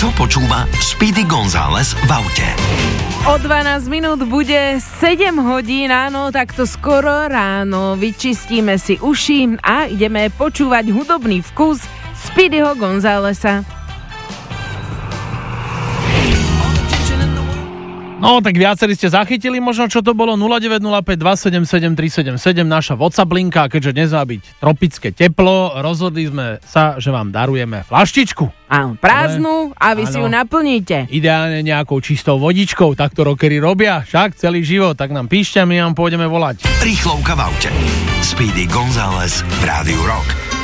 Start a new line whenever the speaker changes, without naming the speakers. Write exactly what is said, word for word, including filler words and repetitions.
Čo počúva Speedy González v aute?
O dvanásť minút bude sedem hodín, áno, takto skoro ráno. Vyčistíme si uši a ideme počúvať hudobný vkus Speedyho Gonzálesa.
No, tak viacerí ste zachytili možno, čo to bolo. Nula deväť nula päť dva sedem sedem tri sedem sedem, naša WhatsApp linka, keďže dnes má byť tropické teplo, rozhodli sme sa, že vám darujeme flaštičku.
Áno, prázdnu a vy
áno,
si ju naplníte.
Ideálne nejakou čistou vodičkou, tak to rockery robia, však celý život, tak nám píšte, my vám pôjdeme volať.
Rýchlovka v aute. Speedy González v Rádiu Rock.